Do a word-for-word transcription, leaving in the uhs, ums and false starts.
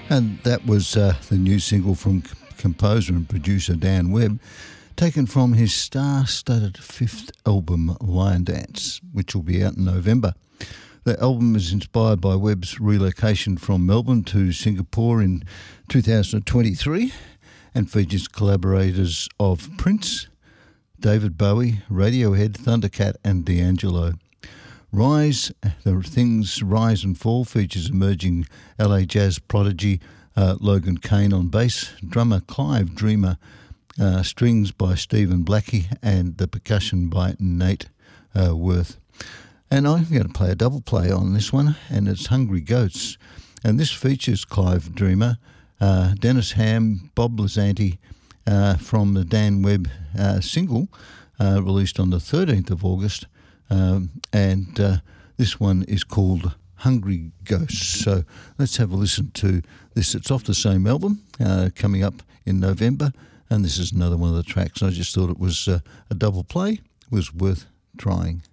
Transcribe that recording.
And that was uh, the new single from c- composer and producer Dan Webb, taken from his star-studded fifth album, Lion Dance, which will be out in November. The album is inspired by Webb's relocation from Melbourne to Singapore in two thousand twenty-three and features collaborators of Prince, David Bowie, Radiohead, Thundercat and D'Angelo. Rise, The Things Rise and Fall features emerging L A jazz prodigy uh, Logan Kane on bass, drummer Clive Dreamer, uh, strings by Stephen Blackie and the percussion by Nate uh, Worth. And I'm going to play a double play on this one, and it's Hungry Goats. And this features Clive Dreamer, uh, Dennis Ham, Bob Lisanti uh, from the Dan Webb uh, single uh, released on the thirteenth of August. Um, and uh, this one is called Hungry Ghosts. So let's have a listen to this. It's off the same album, uh, coming up in November, and this is another one of the tracks. I just thought it was uh, a double play, was worth trying.